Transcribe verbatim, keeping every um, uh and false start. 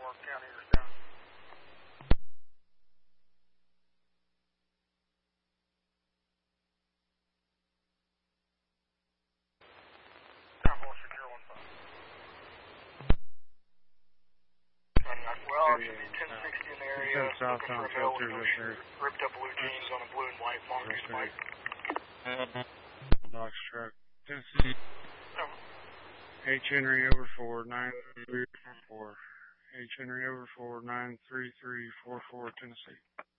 Mark County is down. Down four, secure one five. Well, it should be ten sixty in the area. Looking for a male with no shirt. Ripped up blue jeans on a blue and white mongoose bike. Box truck. Tennessee. Oh. H. Henry over four nine three four four. H. Henry over four nine three three four four Tennessee.